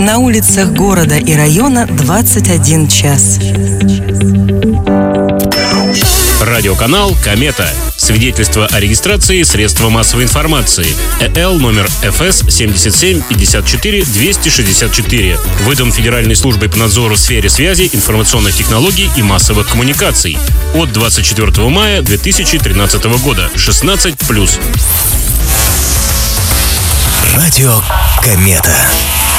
На улицах города и района 21 час. Радиоканал «Комета». Свидетельство о регистрации средства массовой информации. ЭЛ номер ФС 7754-264. Выдан Федеральной службой по надзору в сфере связи, информационных технологий и массовых коммуникаций. От 24 мая 2013 года. 16+. Радио «Комета».